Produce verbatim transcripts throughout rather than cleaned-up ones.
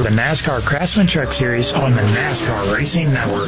the NASCAR Craftsman Truck Series on the NASCAR Racing Network.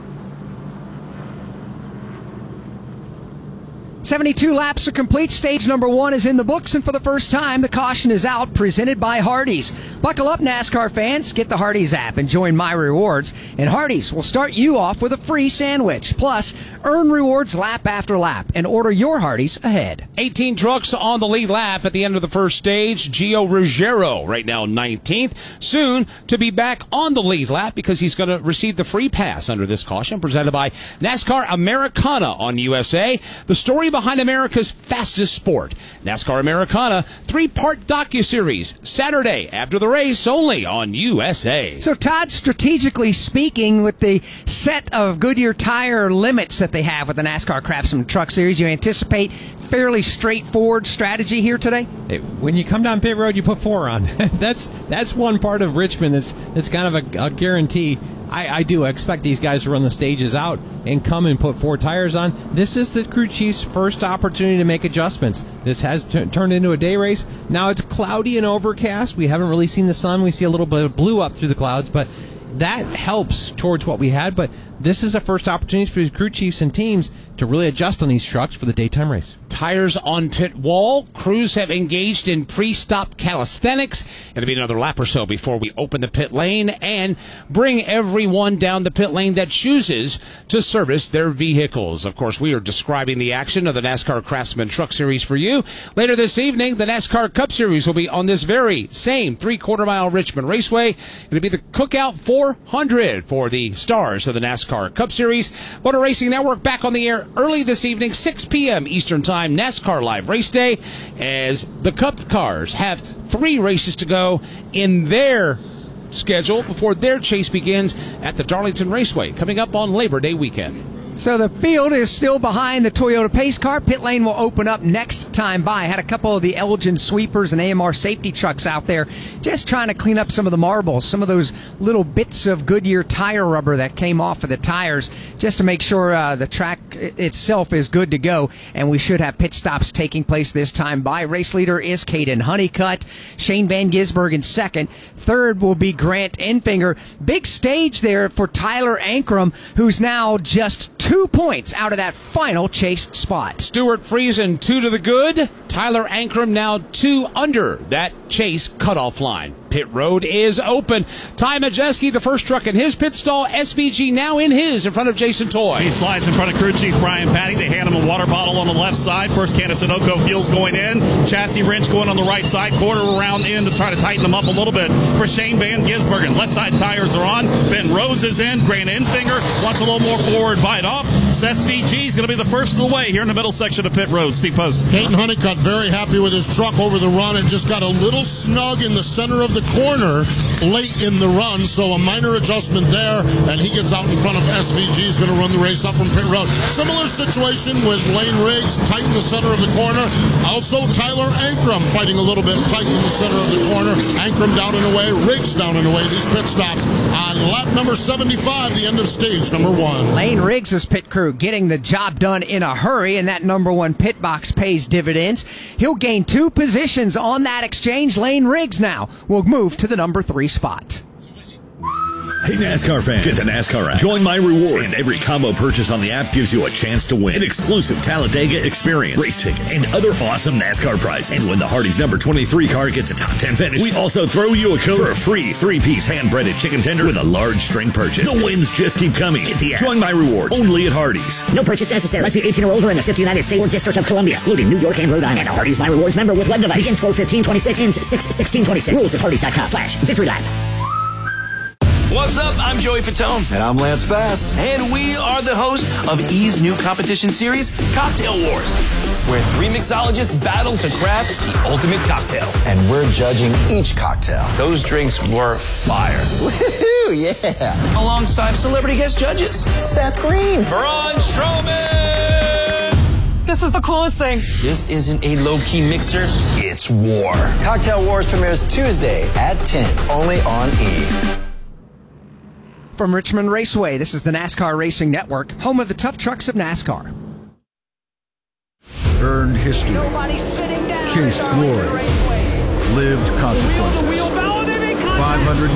seventy-two laps are complete. Stage number one is in the books, and for the first time, the caution is out, presented by Hardee's. Buckle up, NASCAR fans. Get the Hardee's app and join My Rewards. And Hardee's will start you off with a free sandwich. Plus, earn rewards lap after lap and order your Hardee's ahead. eighteen trucks on the lead lap at the end of the first stage. Gio Ruggiero right now nineteenth. Soon to be back on the lead lap because he's going to receive the free pass under this caution presented by NASCAR Americana on U S A. The story behind America's fastest sport. NASCAR Americana, three-part docuseries, Saturday after the race, only on U S A. So, Todd, strategically speaking, with the set of Goodyear tire limits that they have with the NASCAR Craftsman Truck Series, you anticipate fairly straightforward strategy here today? Hey, when you come down pit road, you put four on. that's that's one part of Richmond that's that's kind of a, a guarantee. I, I do expect these guys to run the stages out and come and put four tires on. This is the crew chief's first opportunity to make adjustments. This has t- turned into a day race. Now it's cloudy and overcast. We haven't really seen the sun. We see a little bit of blue up through the clouds, but that helps towards what we had. But this is a first opportunity for the crew chiefs and teams to really adjust on these trucks for the daytime race. Tires on pit wall. Crews have engaged in pre-stop calisthenics. It'll be another lap or so before we open the pit lane and bring everyone down the pit lane that chooses to service their vehicles. Of course, we are describing the action of the NASCAR Craftsman Truck Series for you. Later this evening, the NASCAR Cup Series will be on this very same three-quarter mile Richmond Raceway. It'll be the Cookout four hundred for the stars of the NASCAR Cup Series. Motor Racing Network back on the air early this evening, six p.m. Eastern Time, NASCAR Live Race Day, as the Cup cars have three races to go in their schedule before their chase begins at the Darlington Raceway, coming up on Labor Day weekend. So the field is still behind the Toyota Pace car. Pit lane will open up next time by. Had a couple of the Elgin sweepers and A M R safety trucks out there just trying to clean up some of the marbles, some of those little bits of Goodyear tire rubber that came off of the tires, just to make sure uh, the track itself is good to go. And we should have pit stops taking place this time by. Race leader is Caden Honeycutt. Shane Van Gisbergen in second. Third will be Grant Enfinger. Big stage there for Tyler Ankrum, who's now just two points out of that final chase spot. Stuart Friesen, two to the good. Tyler Ankrum now two under that chase cutoff line. Pit road is open. Ty Majeski, the first truck in his pit stall. S V G now in his in front of Jason Toy. He slides in front of crew chief Brian Patty. They hand him a water bottle on the left side. First can of Sunoco fuels going in. Chassis wrench going on the right side. Quarter around in to try to tighten them up a little bit for Shane Van Gisbergen. Left side tires are on. Ben Rose is in. Grant Enfinger wants a little more forward bite off. S V G is going to be the first of the way here in the middle section of pit road. Steve Post. Caden Honeycutt very happy with his truck over the run and just got a little snug in the center of the corner late in the run, so a minor adjustment there, and he gets out in front of S V G. He's going to run the race up from pit road. Similar situation with Lane Riggs, tight in the center of the corner. Also, Tyler Ankrum fighting a little bit tight in the center of the corner. Ankrum down and away, Riggs down and away. These pit stops on lap number seventy-five, the end of stage number one. Lane Riggs' pit crew getting the job done in a hurry, and that number one pit box pays dividends. He'll gain two positions on that exchange. Lane Riggs now will move to the number three spot. Hey NASCAR fans, get the NASCAR app. Join My Rewards, and every combo purchase on the app gives you a chance to win an exclusive Talladega experience, race tickets, and other awesome NASCAR prizes. And when the Hardee's number twenty-three car gets a top ten finish, we also throw you a code for a free three-piece hand-breaded chicken tender with a large string purchase. The wins just keep coming. Get the app. Join My Rewards, only at Hardee's. No purchase necessary. Must be eighteen or older in the fifth United States or District of Columbia, excluding New York and Rhode Island. A Hardee's My Rewards member with web device. Begins four fifteen twenty-six, ends six sixteen twenty-six. Rules at hardee's dot com slash victory lap. What's up? I'm Joey Fatone. And I'm Lance Bass. And we are the host of E's new competition series, Cocktail Wars, where three mixologists battle to craft the ultimate cocktail. And we're judging each cocktail. Those drinks were fire. Woohoo, yeah. Alongside celebrity guest judges. Seth Green. Braun Strowman. This is the coolest thing. This isn't a low-key mixer. It's war. Cocktail Wars premieres Tuesday at ten, only on E! From Richmond Raceway, this is the NASCAR Racing Network, home of the tough trucks of NASCAR. Earned history, chased glory, lived consequences. five hundred